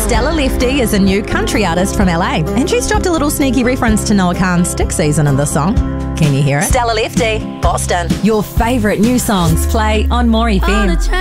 Stella Lefty is a new country artist from LA, and she's dropped a little sneaky reference to Noah Kahan's Stick Season in the song. Can you hear it? Stella Lefty, Boston. Your favourite new songs play on More FM.